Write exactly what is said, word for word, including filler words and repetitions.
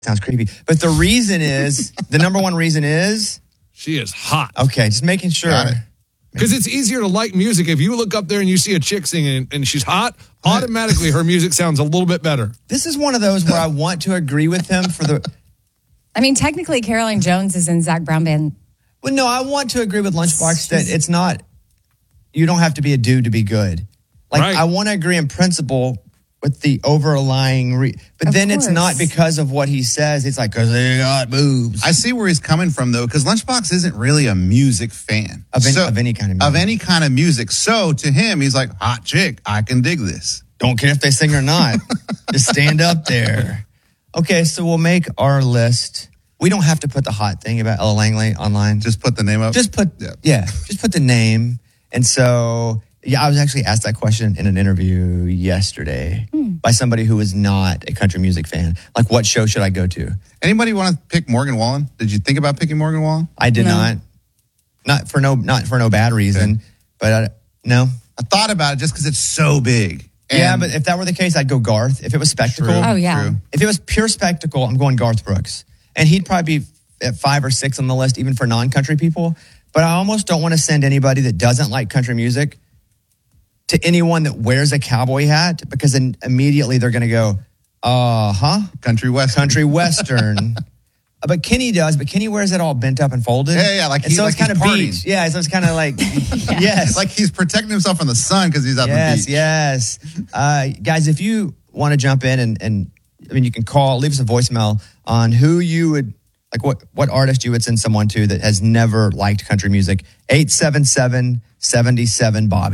sounds creepy. But the reason is, the number one reason is... She is hot. Okay, just making sure. Because it's easier to like music. If you look up there and you see a chick singing and she's hot, automatically her music sounds a little bit better. This is one of those where I want to agree with him for the... I mean, technically, Caroline Jones is in Zac Brown Band. Well, no, I want to agree with Lunchbox that it's not... You don't have to be a dude to be good. Like, right. I want to agree in principle with the overlying... Re- but of then course. It's not because of what he says. It's like, because they got boobs. I see where he's coming from, though, because Lunchbox isn't really a music fan. Of any, so, of any kind of music. Of any kind of music. So, to him, he's like, hot chick, I can dig this. Don't care if they sing or not. Just stand up there. Okay, so we'll make our list. We don't have to put the hot thing about Ella Langley online. Just put the name up? Just put, yeah, yeah just put the name. And so, yeah, I was actually asked that question in an interview yesterday hmm. by somebody who was not a country music fan. Like, what show should I go to? Anybody want to pick Morgan Wallen? Did you think about picking Morgan Wallen? I did no. not. Not for no, not for no bad reason, okay. but I, no. I thought about it just because it's so big. And yeah, but if that were the case, I'd go Garth. If it was spectacle. True, oh, yeah. True. If it was pure spectacle, I'm going Garth Brooks. And he'd probably be at five or six on the list, even for non-country people. But I almost don't want to send anybody that doesn't like country music to anyone that wears a cowboy hat, because then immediately they're going to go, uh-huh. Country Western. Country Western. But Kenny does, but Kenny wears it all bent up and folded. Yeah, yeah, like, and he, so like it's kind of beach. Yeah, so it's kind of like, yeah. yes. Like he's protecting himself from the sun because he's out yes, the beach. Yes, yes. Uh, guys, if you want to jump in and, and, I mean, you can call, leave us a voicemail on who you would, like what, what artist you would send someone to that has never liked country music. eight seven seven, seven seven, Bobby.